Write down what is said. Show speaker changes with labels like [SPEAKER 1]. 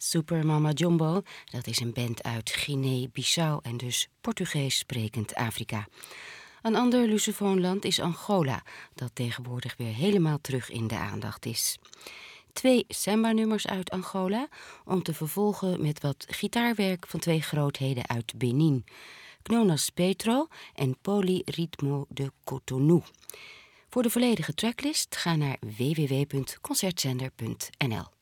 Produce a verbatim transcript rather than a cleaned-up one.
[SPEAKER 1] Super Mama Jumbo, dat is een band uit Guinea-Bissau en dus Portugees sprekend Afrika. Een ander lusofoonland is Angola, dat tegenwoordig weer helemaal terug in de aandacht is. Twee samba-nummers uit Angola, om te vervolgen met wat gitaarwerk van twee grootheden uit Benin. Knonas Petro en Polyritmo de Cotonou. Voor de volledige tracklist ga naar w w w punt concertzender punt n l.